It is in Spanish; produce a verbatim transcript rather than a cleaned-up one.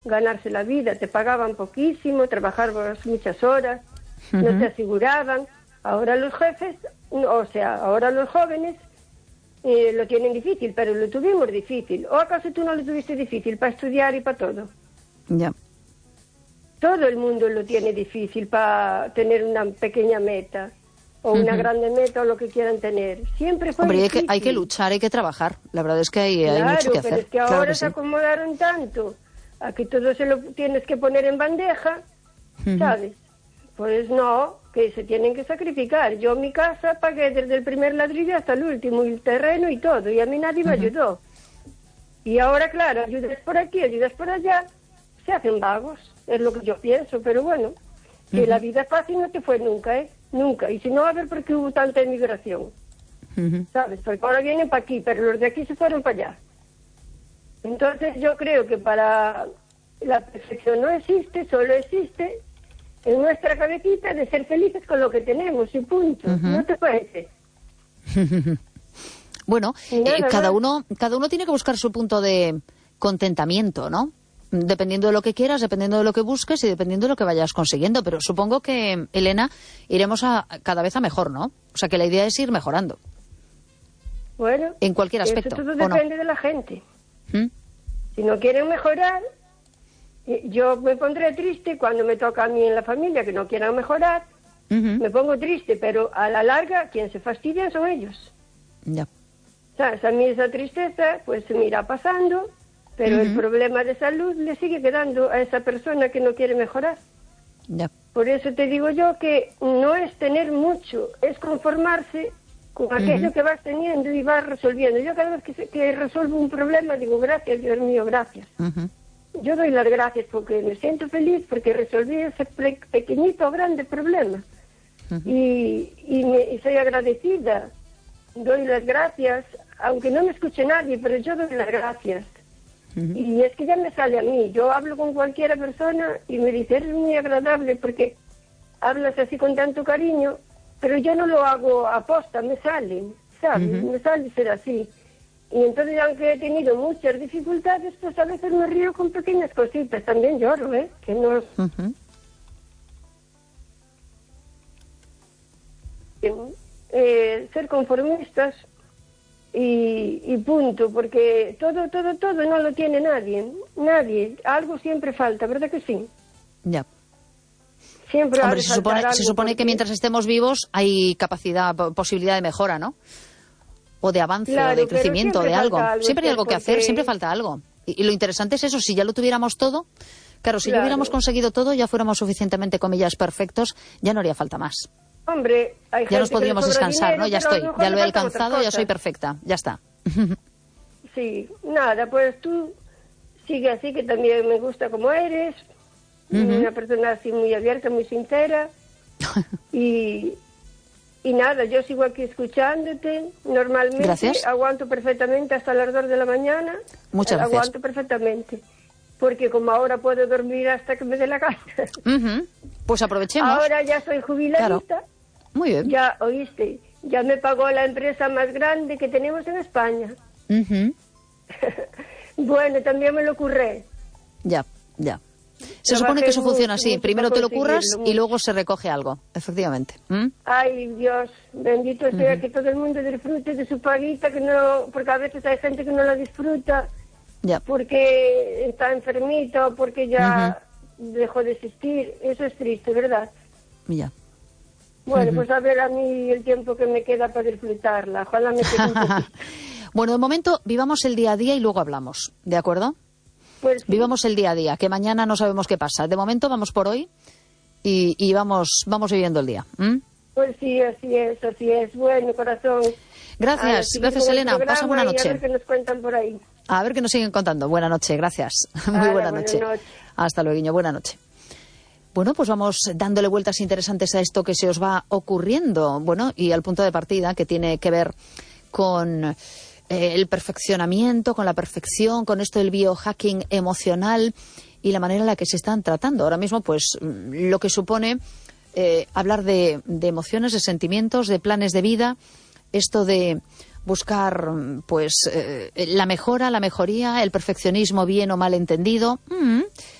ganarse la vida, te pagaban poquísimo, trabajabas muchas horas, uh-huh. no te aseguraban. Ahora los jefes, o sea, ahora los jóvenes eh, lo tienen difícil, pero lo tuvimos difícil. ¿O acaso tú no lo tuviste difícil para estudiar y para todo? Ya. Todo el mundo lo tiene difícil para tener una pequeña meta o una uh-huh. grande meta o lo que quieran tener. Siempre fue Hombre, hay difícil. que, hay que luchar, hay que trabajar. La verdad es que hay, claro, hay mucho que hacer. Pero es que claro ahora que se sí. acomodaron tanto a que todo se lo tienes que poner en bandeja, uh-huh. ¿sabes? Pues no, que se tienen que sacrificar. Yo mi casa pagué desde el primer ladrillo hasta el último, y el terreno y todo, y a mí nadie me uh-huh. ayudó. Y ahora, claro, ayudas por aquí, ayudas por allá, se hacen vagos, es lo que yo pienso, pero bueno, que uh-huh. la vida fácil no te fue nunca, ¿eh? Nunca. Y si no, a ver por qué hubo tanta emigración, uh-huh. ¿sabes? Porque ahora vienen para aquí, pero los de aquí se fueron para allá. Entonces yo creo que para la perfección no existe, solo existe en nuestra cabecita de ser felices con lo que tenemos y punto. Uh-huh. ¿No te parece? Bueno, eh, cada uno cada uno tiene que buscar su punto de contentamiento, ¿no? Dependiendo de lo que quieras, dependiendo de lo que busques y dependiendo de lo que vayas consiguiendo. Pero supongo que, Elena, iremos a cada vez a mejor, ¿no? O sea, que la idea es ir mejorando. Bueno, en cualquier aspecto. Eso todo depende no? de la gente. ¿Mm? Si no quieren mejorar, yo me pondré triste cuando me toca a mí en la familia que no quieran mejorar. Uh-huh. Me pongo triste, pero a la larga quien se fastidia son ellos. Ya. ¿Sabes? A mí esa tristeza pues se me irá pasando, pero uh-huh. el problema de salud le sigue quedando a esa persona que no quiere mejorar. Ya. Por eso te digo yo que no es tener mucho, es conformarse con aquello uh-huh. que vas teniendo y vas resolviendo. Yo cada vez que, que resuelvo un problema digo, gracias, Dios mío, gracias. Uh-huh. Yo doy las gracias porque me siento feliz, porque resolví ese pe- pequeñito o grande problema. Uh-huh. Y, y, me, y soy agradecida. Doy las gracias, aunque no me escuche nadie, pero yo doy las gracias. Uh-huh. Y es que ya me sale a mí. Yo hablo con cualquier persona y me dice, eres muy agradable porque hablas así con tanto cariño, pero yo no lo hago a posta, me sale, ¿sabes? Uh-huh. Me sale ser así. Y entonces, aunque he tenido muchas dificultades, pues a veces me río con pequeñas cositas. También lloro, ¿eh? Que no es... Uh-huh. eh, ser conformistas y, y punto, porque todo, todo, todo no lo tiene nadie. Nadie. Algo siempre falta, ¿verdad que sí? Ya. Siempre Hombre, se supone, se supone que mientras estemos vivos hay capacidad, posibilidad de mejora, ¿no? O de avance, claro, o de crecimiento, de algo. algo. Siempre hay algo que hacer, siempre falta algo. Y, y lo interesante es eso, si ya lo tuviéramos todo, claro, si claro. ya hubiéramos conseguido todo, ya fuéramos suficientemente, comillas, perfectos, ya no haría falta más. Hombre, hay ya nos podríamos descansar, dinero, ¿no? Ya estoy, ya lo he alcanzado, ya soy perfecta, ya está. Sí, nada, pues tú sigue así, que también me gusta como eres, uh-huh. una persona así muy abierta, muy sincera, y... Y nada, yo sigo aquí escuchándote, normalmente gracias. Aguanto perfectamente hasta las dos de la mañana. Muchas gracias. Aguanto perfectamente, porque como ahora puedo dormir hasta que me dé la gana. Uh-huh. Pues aprovechemos. Ahora ya soy jubiladita. Claro. Muy bien. Ya, oíste, ya me pagó la empresa más grande que tenemos en España. Uh-huh. Bueno, también me lo curré. Ya, ya. Se supone que eso funciona así. Primero te lo curras y luego se recoge algo, efectivamente. ¿Mm? Ay, Dios, bendito sea uh-huh. que todo el mundo disfrute de su paguita, que no, porque a veces hay gente que no la disfruta ya. porque está enfermita o porque ya uh-huh. dejó de existir. Eso es triste, ¿verdad? Ya. Bueno, uh-huh. pues a ver a mí el tiempo que me queda para disfrutarla. Ojalá me quede un poquito. Bueno, de momento vivamos el día a día y luego hablamos, ¿de acuerdo? Pues sí. Vivamos el día a día, que mañana no sabemos qué pasa. De momento vamos por hoy y, y vamos vamos viviendo el día. ¿Mm? Pues sí, así es, así es. Bueno, corazón. Gracias, gracias Elena. Pasa buena noche. A ver qué nos cuentan por ahí. A ver qué nos siguen contando. Buena noche, gracias. Muy Ahora, buena noche. Buena noche. Hasta luego, buena noche. Bueno, pues vamos dándole vueltas interesantes a esto que se os va ocurriendo. Bueno, y al punto de partida que tiene que ver con... el perfeccionamiento, con la perfección, con esto del biohacking emocional y la manera en la que se están tratando. Ahora mismo, pues, lo que supone eh, hablar de, de emociones, de sentimientos, de planes de vida, esto de buscar, pues, eh, la mejora, la mejoría, el perfeccionismo bien o mal entendido. Mm,